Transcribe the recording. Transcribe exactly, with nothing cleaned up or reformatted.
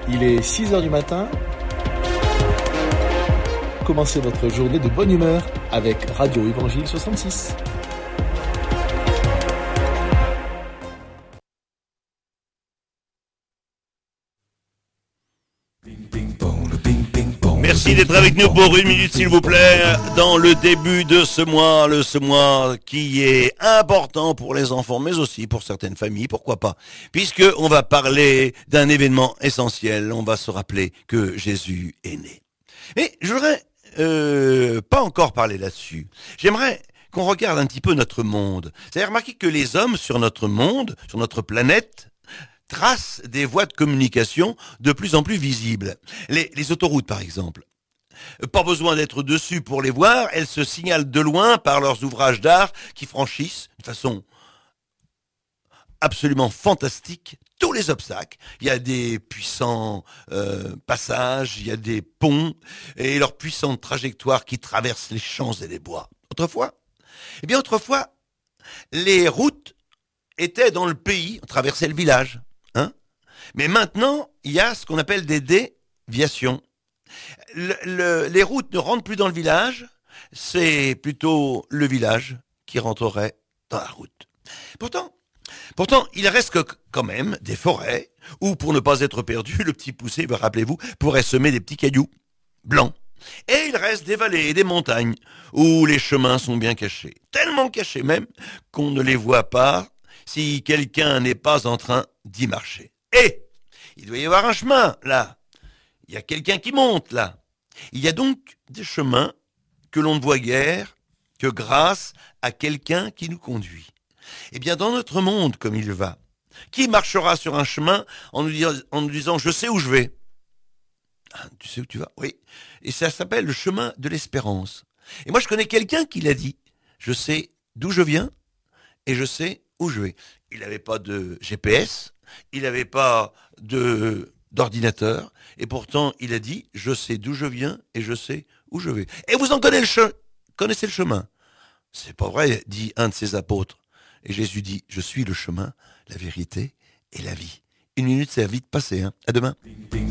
Il est six heures du matin. Commencez votre journée de bonne humeur avec Radio Évangile soixante-six. Merci d'être avec nous pour une minute s'il vous plaît, dans le début de ce mois, le ce mois qui est important pour les enfants, mais aussi pour certaines familles, pourquoi pas, puisque on va parler d'un événement essentiel, on va se rappeler que Jésus est né. Mais je voudrais euh, pas encore parler là-dessus, j'aimerais qu'on regarde un petit peu notre monde. Vous avez remarqué que les hommes sur notre monde, sur notre planète, tracent des voies de communication de plus en plus visibles. Les, les autoroutes, par exemple. Pas besoin d'être dessus pour les voir, elles se signalent de loin par leurs ouvrages d'art qui franchissent, de façon absolument fantastique, tous les obstacles. Il y a des puissants euh, passages, il y a des ponts, et leurs puissantes trajectoires qui traversent les champs et les bois. Autrefois, eh bien autrefois, les routes étaient dans le pays, on traversait le village. Hein, mais maintenant, il y a ce qu'on appelle des déviations. Le, le, les routes ne rentrent plus dans le village, c'est plutôt le village qui rentrerait dans la route. Pourtant, pourtant, il reste que, quand même des forêts où, pour ne pas être perdu, le petit poussé, rappelez-vous, pourrait semer des petits cailloux blancs. Et il reste des vallées et des montagnes où les chemins sont bien cachés. Tellement cachés même qu'on ne les voit pas si quelqu'un n'est pas en train d'y marcher. Et il doit y avoir un chemin, là. Il y a quelqu'un qui monte, là. Il y a donc des chemins que l'on ne voit guère que grâce à quelqu'un qui nous conduit. Eh bien, dans notre monde, comme il va, qui marchera sur un chemin en nous, dis- en nous disant « je sais où je vais ». Ah, tu sais où tu vas ? Oui. Et ça s'appelle le chemin de l'espérance. Et moi, je connais quelqu'un qui l'a dit. Je sais d'où je viens et je sais où je vais. Il n'avait pas de G P S, il n'avait pas de d'ordinateur, et pourtant il a dit « je sais d'où je viens et je sais où je vais ». Et vous en connaissez le, che- connaissez le chemin. C'est pas vrai, dit un de ses apôtres. Et Jésus dit « je suis le chemin, la vérité et la vie ». Une minute, c'est vite passé. Hein. À demain.